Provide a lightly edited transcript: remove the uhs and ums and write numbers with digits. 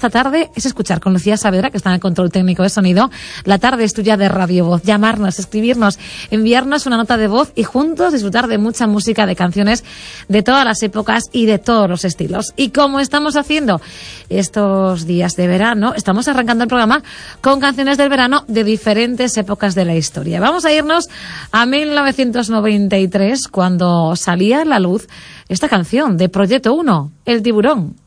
esta tarde es escuchar con Lucía Saavedra, que está en el control técnico de sonido. La tarde es tuya de Radio Voz. Llamarnos, escribirnos, enviarnos una nota de voz y juntos disfrutar de mucha música, de canciones de todas las épocas y de todos los estilos. Y como estamos haciendo estos días de verano, estamos arrancando el programa con canciones del verano de diferentes épocas de la historia. Vamos a irnos a 1993, cuando salía a la luz esta canción de Proyecto 1, El Tiburón.